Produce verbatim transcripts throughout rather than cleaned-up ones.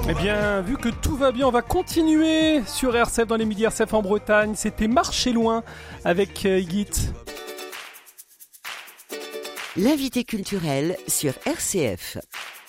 Eh bien, vu que tout va bien, on va continuer sur R C F dans les midis R C F en Bretagne. C'était Marcher loin avec euh, Guit. L'invité culturel sur R C F.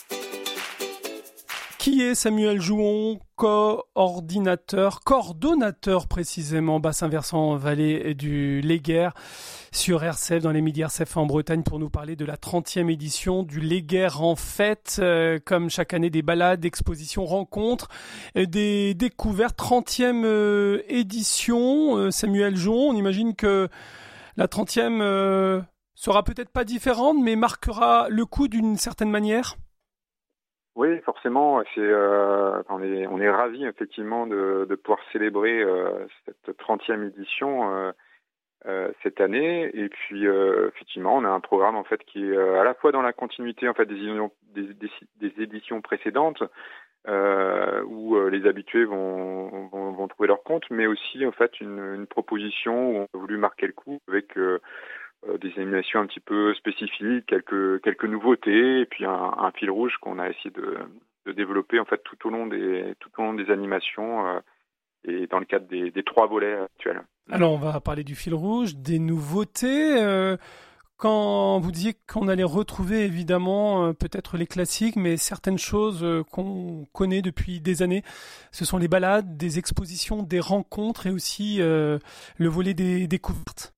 Qui est Samuel Jouon, coordinateur, coordonnateur précisément, bassin versant vallée du Léguer sur R C F dans les midis R C F en Bretagne pour nous parler de la trentième édition du Léguer en fête, euh, comme chaque année des balades, expositions, rencontres, euh, des découvertes. trentième euh, édition, euh, Samuel Jouon, on imagine que la trentième euh, sera peut-être pas différente, mais marquera le coup d'une certaine manière. Oui, forcément, c'est, euh, on est, on est ravis effectivement de, de pouvoir célébrer euh, cette trentième édition euh, euh, cette année. Et puis, euh, effectivement, on a un programme en fait qui est euh, à la fois dans la continuité en fait des, des, des, des éditions précédentes, euh, où euh, les habitués vont, vont, vont trouver leur compte, mais aussi en fait une, une proposition où on a voulu marquer le coup avec euh, Euh, des animations un petit peu spécifiques, quelques quelques nouveautés, et puis un, un fil rouge qu'on a essayé de, de développer en fait tout au long des tout au long des animations euh, et dans le cadre des, des trois volets actuels. Alors on va parler du fil rouge, des nouveautés. Euh, quand vous disiez qu'on allait retrouver évidemment euh, peut-être les classiques, mais certaines choses euh, qu'on connaît depuis des années, ce sont les balades, des expositions, des rencontres et aussi euh, le volet des découvertes.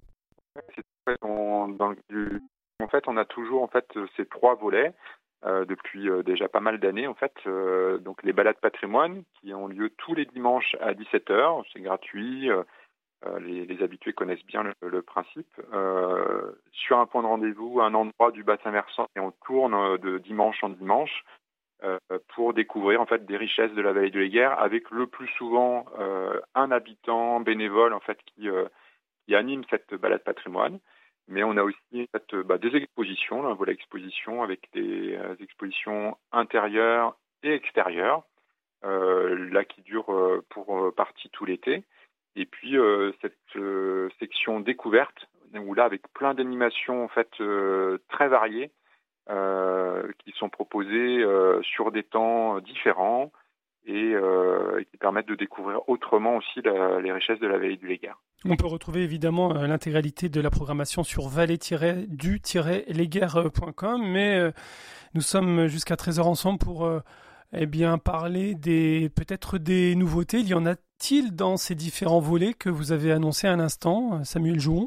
On, dans le, en fait, on a toujours en fait ces trois volets euh, depuis euh, déjà pas mal d'années en fait. Euh, donc les balades patrimoine qui ont lieu tous les dimanches à dix-sept heures, c'est gratuit. Euh, les, les habitués connaissent bien le, le principe. Euh, sur un point de rendez-vous, un endroit du bassin versant, et on tourne de dimanche en dimanche euh, pour découvrir en fait des richesses de la vallée de Léguer, avec le plus souvent euh, un habitant bénévole en fait qui euh, qui anime cette balade patrimoine. Mais on a aussi en fait, bah, des expositions, un volet exposition avec des euh, expositions intérieures et extérieures, euh, là qui durent euh, pour euh, partie tout l'été. Et puis euh, cette euh, section découverte, où là avec plein d'animations en fait euh, très variées, euh, qui sont proposées euh, sur des temps différents et, euh, et qui permettent de découvrir autrement aussi la, les richesses de la vallée du Léguer. On peut retrouver évidemment euh, l'intégralité de la programmation sur vallée du léguer point com, mais euh, nous sommes jusqu'à treize heures ensemble pour euh, eh bien, parler des peut-être des nouveautés. Il y en a-t-il dans ces différents volets que vous avez annoncés à l'instant, Samuel Jouon?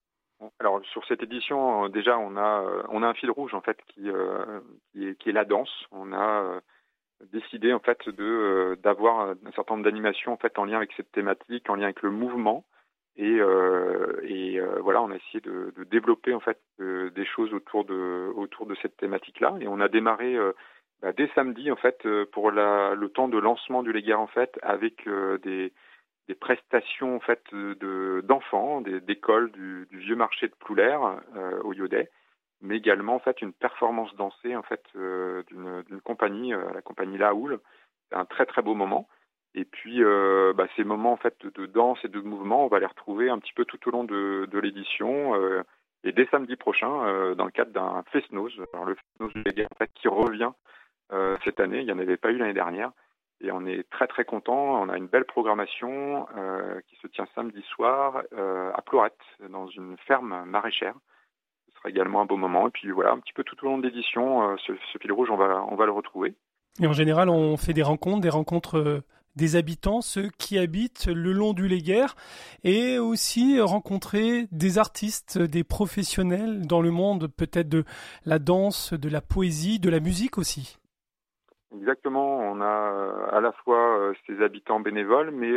Alors sur cette édition, déjà on a on a un fil rouge en fait qui euh, qui, est, qui est la danse. On a euh, décidé en fait de euh, d'avoir un certain nombre d'animations en fait en lien avec cette thématique, en lien avec le mouvement. Et, euh, et euh, voilà, on a essayé de, de développer en fait euh, des choses autour de autour de cette thématique-là. Et on a démarré euh, bah, dès samedi en fait euh, pour la, le temps de lancement du Léguer en fait avec euh, des, des prestations en fait de d'enfants, des, d'écoles du, du vieux marché de Ploulaire euh, au Yodet, mais également en fait une performance dansée en fait euh, d'une, d'une compagnie, euh, la compagnie La Houle. C'est un très très beau moment. Et puis, euh, bah, ces moments en fait de danse et de mouvement, on va les retrouver un petit peu tout au long de, de l'édition. Euh, et dès samedi prochain, euh, dans le cadre d'un Fest-Noz, alors le Fest-Noz du Léguer, en fait, qui revient euh, cette année, il n'y en avait pas eu l'année dernière. Et on est très très content. On a une belle programmation euh, qui se tient samedi soir euh, à Plorette, dans une ferme maraîchère. Ce sera également un beau moment. Et puis voilà, un petit peu tout au long de l'édition, euh, ce, ce fil rouge, on va, on va le retrouver. Et en général, on fait des rencontres, des rencontres euh, des habitants, ceux qui habitent le long du Léguer, et aussi rencontrer des artistes, des professionnels dans le monde, peut-être de la danse, de la poésie, de la musique aussi. Exactement, on a à la fois ces habitants bénévoles, mais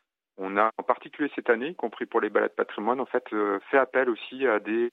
on a en particulier cette année, y compris pour les balades patrimoine, en fait, fait appel aussi à des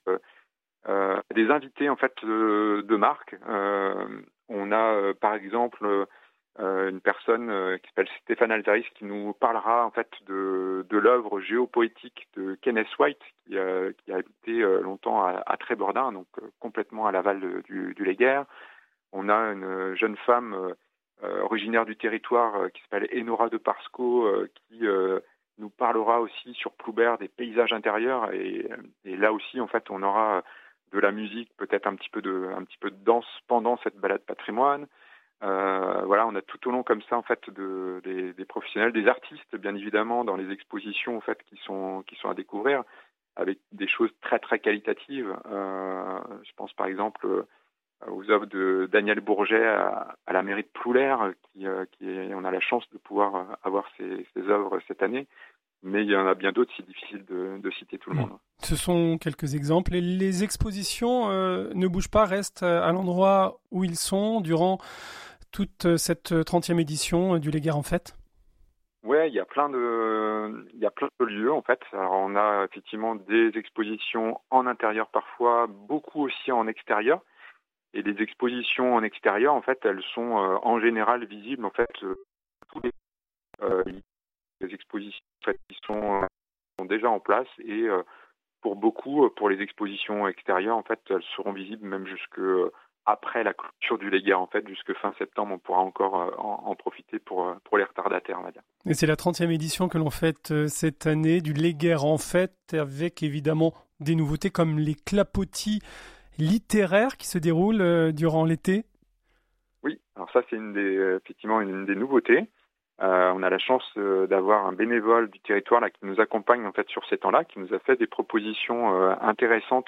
euh, des invités en fait de, de marque. Euh, on a par exemple euh, une personne euh, qui s'appelle Stéphane Altaris qui nous parlera en fait de de l'œuvre géopoétique de Kenneth White qui a qui a habité longtemps à, à Trébeurdin, donc complètement à l'aval de, du, du Léguer. On a une jeune femme euh, originaire du territoire euh, qui s'appelle Enora de Parsco euh, qui euh, nous parlera aussi sur Ploubert des paysages intérieurs et, et là aussi en fait on aura de la musique, peut-être un petit peu de un petit peu de danse pendant cette balade patrimoine. Euh, voilà, on a tout au long comme ça en fait de, des, des professionnels, des artistes bien évidemment dans les expositions en fait qui sont qui sont à découvrir avec des choses très très qualitatives. Euh, je pense par exemple aux œuvres de Daniel Bourget à, à la mairie de Ploulère, qui, euh, qui est, on a la chance de pouvoir avoir ces, ces œuvres cette année. Mais il y en a bien d'autres, c'est difficile de, de citer tout le monde. Ce sont quelques exemples. Et les expositions euh, ne bougent pas, restent à l'endroit où ils sont durant toute cette trentième édition du Léguerre en Fête? Ouais, il y a plein de, il y a plein de lieux en fait. Alors on a effectivement des expositions en intérieur parfois, beaucoup aussi en extérieur. Et les expositions en extérieur, en fait, elles sont euh, en général visibles en fait euh, tous les, euh, les expositions en fait, qui sont, euh, sont déjà en place et euh, pour beaucoup, pour les expositions extérieures, en fait, elles seront visibles même jusque après la clôture du Léguerre, en fait, jusque fin septembre, on pourra encore en, en profiter pour, pour les retardataires, on va dire. Et c'est la trentième édition que l'on fête cette année du Léguerre en Fête, avec évidemment des nouveautés comme les clapotis littéraires qui se déroulent durant l'été. Oui, alors ça c'est une des, effectivement une des nouveautés. Euh, on a la chance euh, d'avoir un bénévole du territoire là qui nous accompagne en fait sur ces temps-là, qui nous a fait des propositions euh, intéressantes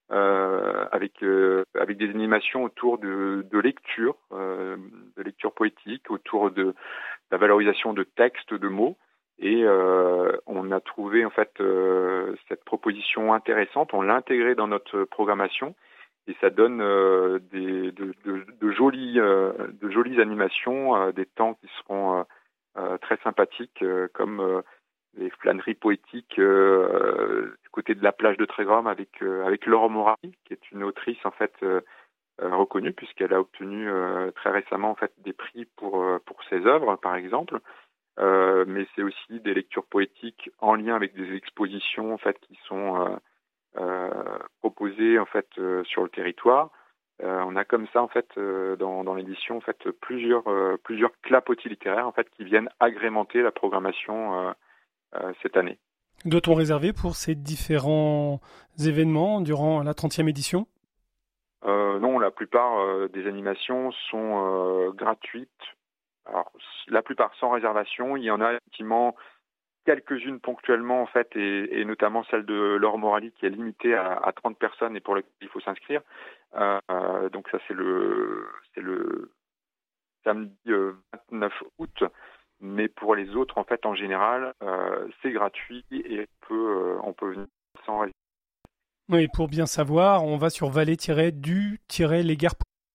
euh, avec euh, avec des animations autour de, de lecture, euh, de lecture poétique, autour de la valorisation de textes, de mots. Et euh, on a trouvé en fait euh, cette proposition intéressante. On l'a intégrée dans notre programmation. Et ça donne euh, des, de, de, de, jolies, euh, de jolies animations, euh, des temps qui seront euh, euh, très sympathiques, euh, comme euh, les flâneries poétiques euh, du côté de la plage de Trégrom avec, euh, avec Laure Morari, qui est une autrice en fait euh, euh, reconnue puisqu'elle a obtenu euh, très récemment en fait des prix pour, euh, pour ses œuvres, par exemple. Euh, mais c'est aussi des lectures poétiques en lien avec des expositions en fait qui sont euh, Euh, proposés en fait euh, sur le territoire. Euh, on a comme ça en fait euh, dans, dans l'édition en fait plusieurs euh, plusieurs clapotis littéraires en fait qui viennent agrémenter la programmation euh, euh, cette année. Doit-on réserver pour ces différents événements durant la trentième édition? euh, Non, la plupart euh, des animations sont euh, gratuites. Alors, la plupart sans réservation. Il y en a effectivement quelques-unes ponctuellement en fait, et, et notamment celle de Laure Morali qui est limitée à, à trente personnes et pour laquelle il faut s'inscrire. Euh, donc ça c'est le c'est le samedi euh, vingt-neuf août. Mais pour les autres en fait en général euh, c'est gratuit et on peut euh, on peut venir sans réservation. Oui, pour bien savoir, on va sur valet-du-léguerre.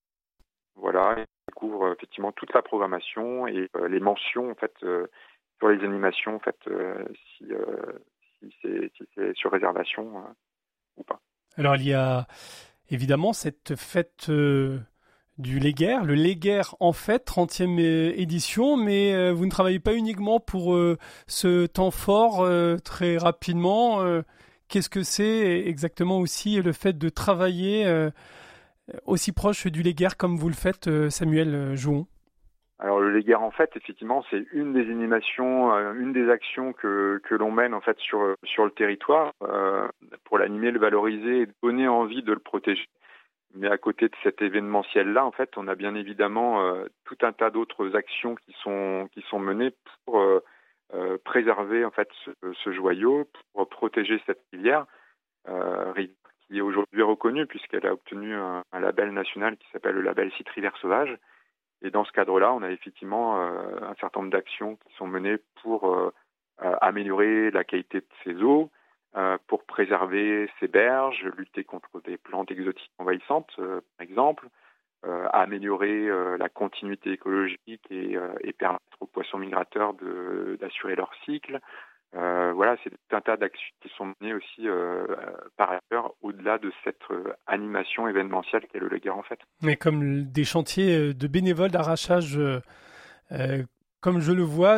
Voilà, on découvre effectivement toute la programmation et euh, les mentions en fait. Euh, sur les animations, en fait, euh, si, euh, si, c'est, si c'est sur réservation euh, ou pas. Alors, il y a évidemment cette fête euh, du Léguerre, le Léguerre en Fête, trentième édition, mais euh, vous ne travaillez pas uniquement pour euh, ce temps fort euh, très rapidement. Euh, qu'est-ce que c'est exactement aussi le fait de travailler euh, aussi proche du Léguerre comme vous le faites, euh, Samuel Jouon? Alors le Léguerre en Fête, effectivement, c'est une des animations, euh, une des actions que, que l'on mène en fait sur sur le territoire euh, pour l'animer, le valoriser et donner envie de le protéger. Mais à côté de cet événementiel-là, en fait, on a bien évidemment euh, tout un tas d'autres actions qui sont qui sont menées pour euh, euh, préserver en fait ce, ce joyau, pour protéger cette rivière, euh, rivière qui est aujourd'hui reconnue puisqu'elle a obtenu un, un label national qui s'appelle le label Site Rivière Sauvage. Et dans ce cadre-là, on a effectivement euh, un certain nombre d'actions qui sont menées pour euh, euh, améliorer la qualité de ces eaux, euh, pour préserver ces berges, lutter contre des plantes exotiques envahissantes, euh, par exemple, euh, améliorer euh, la continuité écologique et, euh, et permettre aux poissons migrateurs de, d'assurer leur cycle. Euh, voilà, c'est tout un tas d'actions qui sont menées aussi euh, par ailleurs au-delà de cette euh, animation événementielle qu'est le Léguerre en Fête. Mais comme des chantiers de bénévoles d'arrachage, euh, euh, comme je le vois,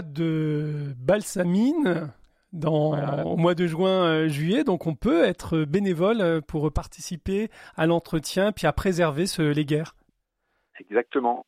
de balsamine dans, Voilà. au mois de juin, euh, juillet, donc on peut être bénévole pour participer à l'entretien puis à préserver ce Léguerre. Exactement.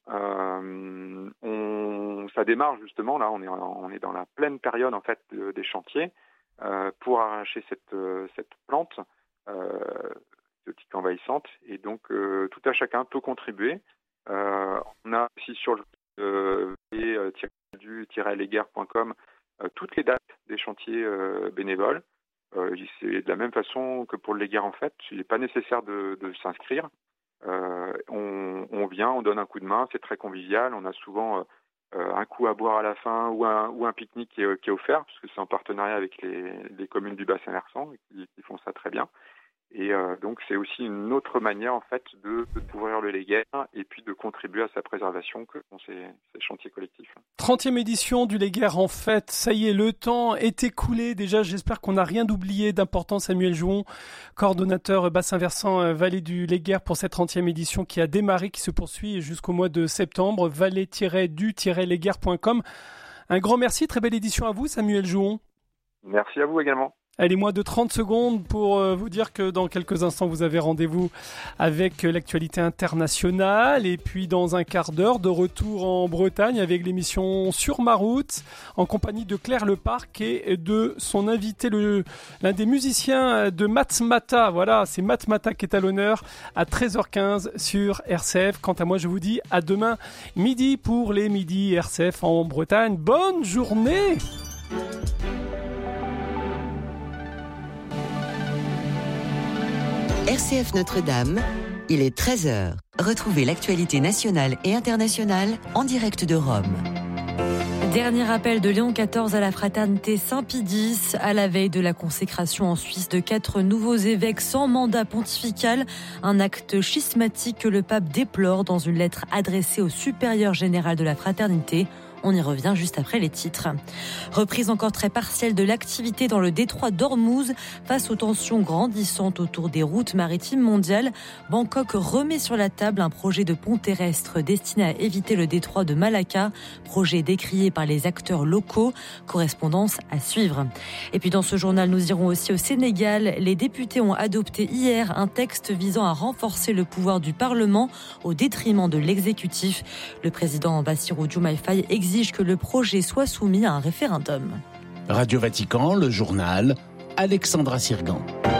Euh, on, ça démarre justement là. On est, en, on est dans la pleine période en fait de, des chantiers euh, pour arracher cette, cette plante euh, exotique envahissante. Et donc euh, tout à chacun peut contribuer. Euh, on a aussi sur le euh, du tiret léguerre point com euh, toutes les dates des chantiers euh, bénévoles. Euh, c'est de la même façon que pour le Léguerre en fait, il n'est pas nécessaire de, de s'inscrire. Euh, on, on vient, on donne un coup de main, c'est très convivial. On a souvent euh, un coup à boire à la fin ou un, ou un pique-nique qui est, qui est offert, parce que c'est en partenariat avec les, les communes du bassin versant qui, qui font ça très bien. Et euh, donc c'est aussi une autre manière en fait de, de découvrir le Léguerre et puis de contribuer à sa préservation que sont ces, ces chantiers collectifs. trentième édition du Léguerre en fait, ça y est, le temps est écoulé. Déjà, j'espère qu'on n'a rien oublié d'important. Samuel Jouon, coordonnateur bassin versant Vallée du Léguerre pour cette trentième édition qui a démarré, qui se poursuit jusqu'au mois de septembre. vallée du léguerre point com. Un grand merci, très belle édition à vous Samuel Jouon. Merci à vous également. Allez, moins de trente secondes pour euh, vous dire que dans quelques instants, vous avez rendez-vous avec euh, l'actualité internationale. Et puis, dans un quart d'heure, de retour en Bretagne avec l'émission Sur ma route, en compagnie de Claire Leparc et de son invité, le, l'un des musiciens de Matmata. Voilà, c'est Matmata qui est à l'honneur à treize heures quinze sur R C F. Quant à moi, je vous dis à demain midi pour les midis R C F en Bretagne. Bonne journée! R C F Notre-Dame, il est treize heures. Retrouvez l'actualité nationale et internationale en direct de Rome. Dernier appel de Léon quatorze à la fraternité Saint-Pie X, à la veille de la consécration en Suisse de quatre nouveaux évêques sans mandat pontifical. Un acte schismatique que le pape déplore dans une lettre adressée au supérieur général de la fraternité. On y revient juste après les titres. Reprise encore très partielle de l'activité dans le détroit d'Ormuz face aux tensions grandissantes autour des routes maritimes mondiales. Bangkok remet sur la table un projet de pont terrestre destiné à éviter le détroit de Malacca. Projet décrié par les acteurs locaux. Correspondance à suivre. Et puis dans ce journal, nous irons aussi au Sénégal. Les députés ont adopté hier un texte visant à renforcer le pouvoir du Parlement au détriment de l'exécutif. Le président Bassirou Diomaye Faye exige que le projet soit soumis à un référendum. Radio Vatican, le journal, Alexandra Sirgan.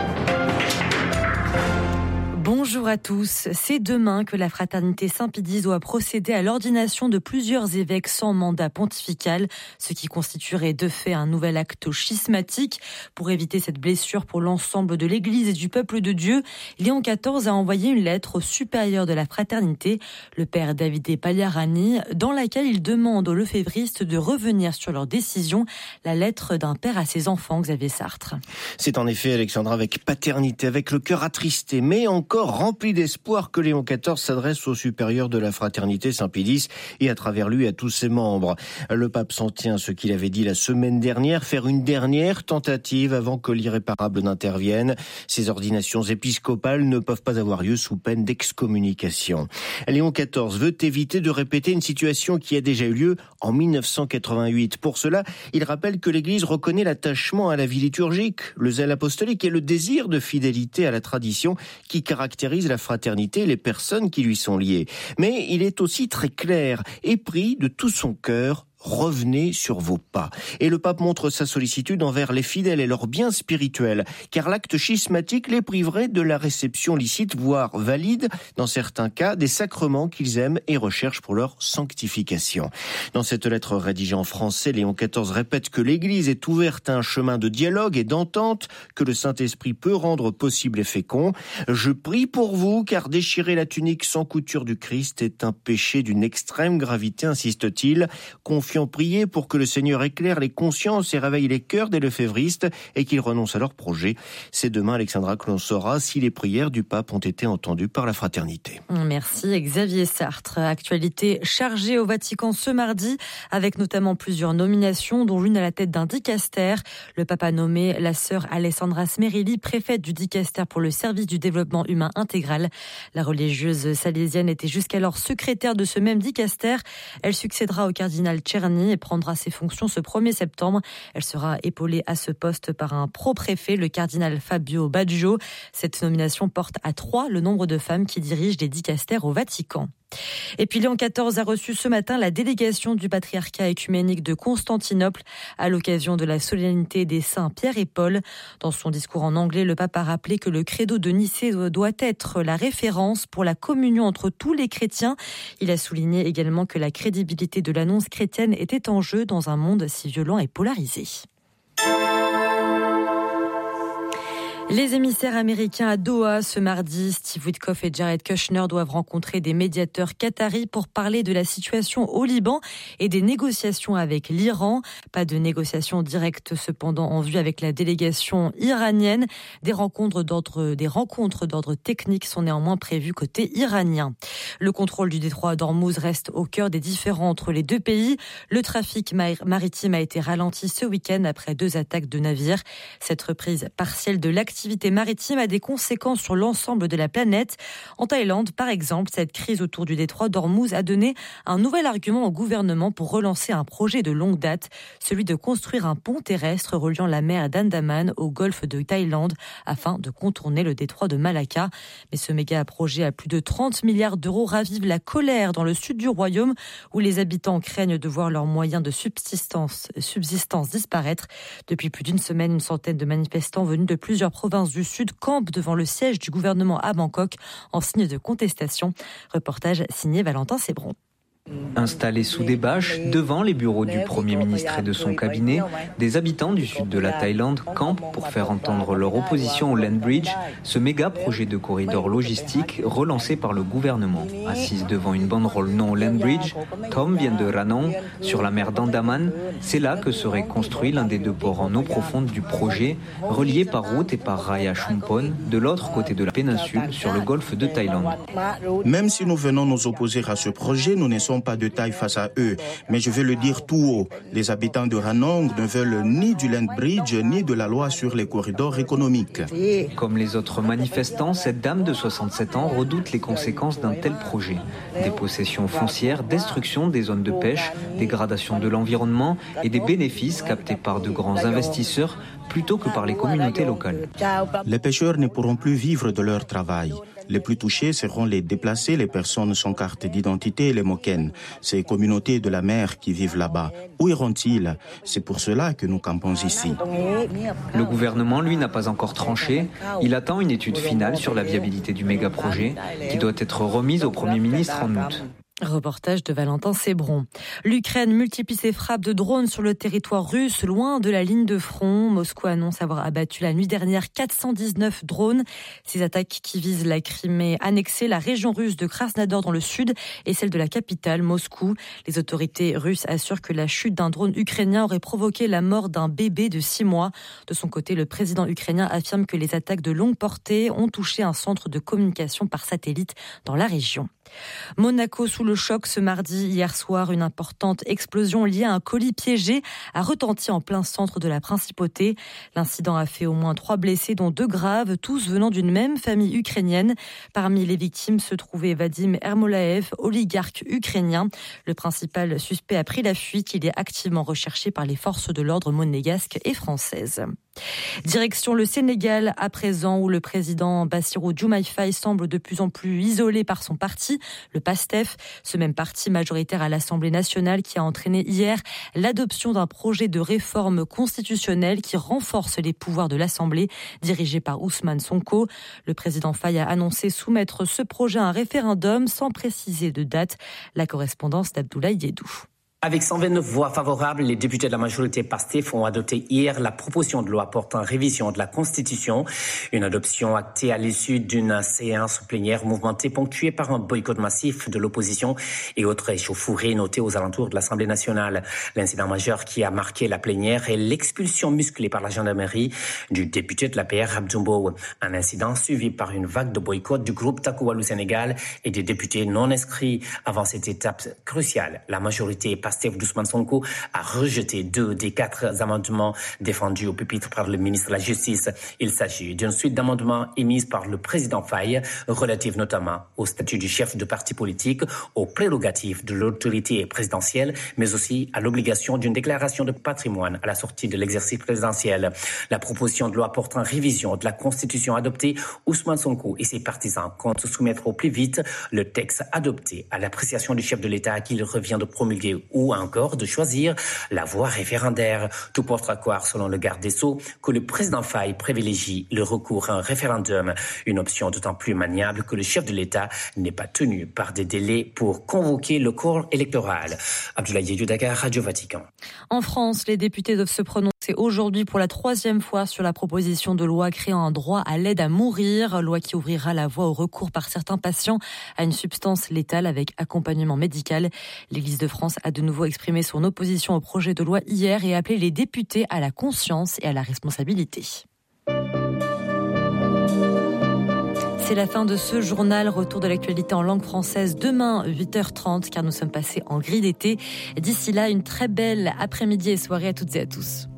Bonjour à tous. C'est demain que la fraternité Saint-Pie X doit procéder à l'ordination de plusieurs évêques sans mandat pontifical, ce qui constituerait de fait un nouvel acte schismatique. Pour éviter cette blessure pour l'ensemble de l'Église et du peuple de Dieu, Léon quatorze a envoyé une lettre au supérieur de la fraternité, le père Davide Pagliarani, dans laquelle il demande aux lefévristes de revenir sur leur décision, la lettre d'un père à ses enfants, Xavier Sartre. C'est en effet, Alexandra, avec paternité, avec le cœur attristé, mais encore rempli d'espoir que Léon quatorze s'adresse au supérieur de la fraternité Saint-Pie X et à travers lui à tous ses membres. Le pape s'en tient à ce qu'il avait dit la semaine dernière, faire une dernière tentative avant que l'irréparable n'intervienne. Ces ordinations épiscopales ne peuvent pas avoir lieu sous peine d'excommunication. Léon quatorze veut éviter de répéter une situation qui a déjà eu lieu en mille neuf cent quatre-vingt-huit. Pour cela, il rappelle que l'Église reconnaît l'attachement à la vie liturgique, le zèle apostolique et le désir de fidélité à la tradition qui caractérise la fraternité et les personnes qui lui sont liées. Mais il est aussi très clair, épris de tout son cœur, revenez sur vos pas. Et le pape montre sa sollicitude envers les fidèles et leurs biens spirituels, car l'acte schismatique les priverait de la réception licite, voire valide, dans certains cas, des sacrements qu'ils aiment et recherchent pour leur sanctification. Dans cette lettre rédigée en français, Léon quatorze répète que l'Église est ouverte à un chemin de dialogue et d'entente que le Saint-Esprit peut rendre possible et fécond. Je prie pour vous, car déchirer la tunique sans couture du Christ est un péché d'une extrême gravité, insiste-t-il. Confiant prier pour que le Seigneur éclaire les consciences et réveille les cœurs des lefévristes et qu'ils renoncent à leurs projets. C'est demain, Alexandra, que l'on saura si les prières du pape ont été entendues par la fraternité. Merci Xavier Sartre. Actualité chargée au Vatican ce mardi, avec notamment plusieurs nominations, dont l'une à la tête d'un dicaster. Le pape a nommé la sœur Alessandra Smerili, préfète du dicaster pour le service du développement humain intégral. La religieuse salésienne était jusqu'alors secrétaire de ce même dicaster. Elle succédera au cardinal Tcherny et prendra ses fonctions ce premier septembre. Elle sera épaulée à ce poste par un pro-préfet, le cardinal Fabio Baggio. Cette nomination porte à trois le nombre de femmes qui dirigent des dicastères au Vatican. Et puis Léon quatorze a reçu ce matin la délégation du patriarcat œcuménique de Constantinople à l'occasion de la solennité des saints Pierre et Paul. Dans son discours en anglais, le pape a rappelé que le credo de Nicée doit être la référence pour la communion entre tous les chrétiens. Il a souligné également que la crédibilité de l'annonce chrétienne était en jeu dans un monde si violent et polarisé. Les émissaires américains à Doha ce mardi, Steve Witkoff et Jared Kushner doivent rencontrer des médiateurs qataris pour parler de la situation au Liban et des négociations avec l'Iran. Pas de négociations directes cependant en vue avec la délégation iranienne. Des rencontres d'ordre, des rencontres d'ordre technique sont néanmoins prévues côté iranien. Le contrôle du détroit d'Ormuz reste au cœur des différends entre les deux pays. Le trafic maritime a été ralenti ce week-end après deux attaques de navires. Cette reprise partielle de l'activité L'activité maritime a des conséquences sur l'ensemble de la planète. En Thaïlande, par exemple, cette crise autour du détroit d'Ormuz a donné un nouvel argument au gouvernement pour relancer un projet de longue date, celui de construire un pont terrestre reliant la mer d'Andaman au golfe de Thaïlande afin de contourner le détroit de Malacca. Mais ce méga projet à plus de trente milliards d'euros ravive la colère dans le sud du royaume où les habitants craignent de voir leurs moyens de subsistance, subsistance disparaître. Depuis plus d'une semaine, une centaine de manifestants venus de plusieurs provinces du Sud campent devant le siège du gouvernement à Bangkok en signe de contestation. Reportage signé Valentin Sébron. Installés sous des bâches, devant les bureaux du Premier ministre et de son cabinet, des habitants du sud de la Thaïlande campent pour faire entendre leur opposition au Land Bridge, ce méga projet de corridor logistique relancé par le gouvernement. Assise devant une banderole non au Land Bridge, Tom vient de Ranong, sur la mer d'Andaman. C'est là que serait construit l'un des deux ports en eau profonde du projet, relié par route et par rail à Chumpon, de l'autre côté de la péninsule, sur le golfe de Thaïlande. Même si nous venons nous opposer à ce projet, nous ne sommes pas de taille face à eux, mais je vais le dire tout haut. Les habitants de Ranong ne veulent ni du Land Bridge ni de la loi sur les corridors économiques. Comme les autres manifestants, cette dame de soixante-sept ans redoute les conséquences d'un tel projet. Des possessions foncières, destruction des zones de pêche, dégradation de l'environnement et des bénéfices captés par de grands investisseurs plutôt que par les communautés locales. Les pêcheurs ne pourront plus vivre de leur travail. Les plus touchés seront les déplacés, les personnes sans carte d'identité et les Moken, ces communautés de la mer qui vivent là-bas. Où iront-ils ? C'est pour cela que nous campons ici. Le gouvernement, lui, n'a pas encore tranché. Il attend une étude finale sur la viabilité du méga-projet qui doit être remise au Premier ministre en août. Reportage de Valentin Sébron. L'Ukraine multiplie ses frappes de drones sur le territoire russe, loin de la ligne de front. Moscou annonce avoir abattu la nuit dernière quatre cent dix-neuf drones. Ces attaques qui visent la Crimée annexée, la région russe de Krasnodar dans le sud et celle de la capitale, Moscou. Les autorités russes assurent que la chute d'un drone ukrainien aurait provoqué la mort d'un bébé de six mois. De son côté, le président ukrainien affirme que les attaques de longue portée ont touché un centre de communication par satellite dans la région. Monaco sous le choc ce mardi. Hier soir, une importante explosion liée à un colis piégé a retenti en plein centre de la principauté. L'incident a fait au moins trois blessés, dont deux graves, tous venant d'une même famille ukrainienne. Parmi les victimes se trouvait Vadim Ermolaev, oligarque ukrainien. Le principal suspect a pris la fuite. Il est activement recherché par les forces de l'ordre monégasques et françaises. Direction le Sénégal à présent, où le président Bassirou Diomaye Faye semble de plus en plus isolé par son parti, le PASTEF, ce même parti majoritaire à l'Assemblée nationale qui a entraîné hier l'adoption d'un projet de réforme constitutionnelle qui renforce les pouvoirs de l'Assemblée, dirigé par Ousmane Sonko. Le président Faye a annoncé soumettre ce projet à un référendum sans préciser de date. La correspondance d'Abdoulaye Diédou. Avec cent vingt-neuf voix favorables, les députés de la majorité PASTEF ont adopté hier la proposition de loi portant révision de la Constitution. Une adoption actée à l'issue d'une séance plénière mouvementée ponctuée par un boycott massif de l'opposition et autres échauffourées notées aux alentours de l'Assemblée nationale. L'incident majeur qui a marqué la plénière est l'expulsion musclée par la gendarmerie du député de l'A P R, Abdoumbo. Un incident suivi par une vague de boycott du groupe Takoualou Sénégal et des députés non inscrits. Avant cette étape cruciale, la majorité PASTEF Pastef d'Ousmane Sonko a rejeté deux des quatre amendements défendus au pupitre par le ministre de la Justice. Il s'agit d'une suite d'amendements émis par le président Faye, relatifs notamment au statut du chef de parti politique, aux prérogatives de l'autorité présidentielle, mais aussi à l'obligation d'une déclaration de patrimoine à la sortie de l'exercice présidentiel. La proposition de loi portant révision de la Constitution adoptée, Ousmane Sonko et ses partisans comptent soumettre au plus vite le texte adopté à l'appréciation du chef de l'État qu'il revient de promulguer ou encore de choisir la voie référendaire. Tout porte à croire, selon le garde des Sceaux, que le président Faye privilégie le recours à un référendum, une option d'autant plus maniable que le chef de l'État n'est pas tenu par des délais pour convoquer le corps électoral. Abdoulaye Diédhiou, Dakar, Radio Vatican. En France, les députés doivent se prononcer aujourd'hui pour la troisième fois sur la proposition de loi créant un droit à l'aide à mourir, loi qui ouvrira la voie au recours par certains patients à une substance létale avec accompagnement médical. L'Église de France a de nouveau exprimé son opposition au projet de loi hier et appelé les députés à la conscience et à la responsabilité. C'est la fin de ce journal. Retour de l'actualité en langue française demain, huit heures trente, car nous sommes passés en grille d'été. D'ici là, une très belle après-midi et soirée à toutes et à tous.